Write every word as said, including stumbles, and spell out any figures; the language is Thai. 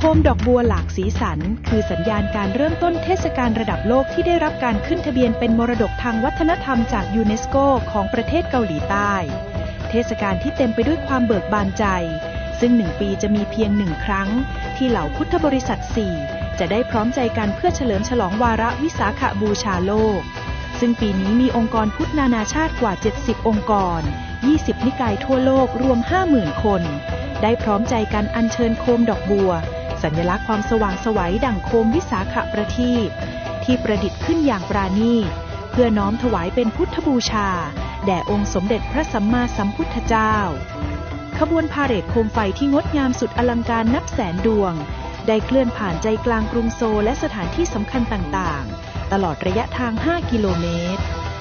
คมดอกบัวหลากสีสันคือสัญญาณการเริ่มต้นเทศกาลระดับโลกที่ได้รับการขึ้นทะเบียนเป็นมรดกทางวัฒนธรรมจากยูเนสโกของประเทศเกาหลีใต้เทศกาลที่เต็มไปด้วยความเบิกบานใจซึ่งหนึ่งปีจะมีเพียงหนึ่งครั้งที่เหล่าพุทธบริษัทสี่จะได้พร้อมใจกันเพื่อเฉลิมฉลองวาระวิสาขบูชาโลกซึ่งปีนี้มีองค์กรพุทธนานาชาติกว่าเจ็ดสิบองค์กรยี่สิบนิกายทั่วโลกรวม ห้าหมื่น คนได้พร้อมใจกันอัญเชิญโคมดอกบัวสัญลักษณ์ความสว่างไสวดั่งโคมวิสาขประทีปที่ประดิษฐ์ขึ้นอย่างปราณีตเพื่อน้อมถวายเป็นพุทธบูชาแด่องค์สมเด็จพระสัมมาสัมพุทธเจ้าขบวนพาเหรดโคมไฟที่งดงามสุดอลังการนับแสนดวงได้เคลื่อนผ่านใจกลางกรุงโซลและสถานที่สำคัญต่างๆตลอดระยะทางห้ากิโลเมตร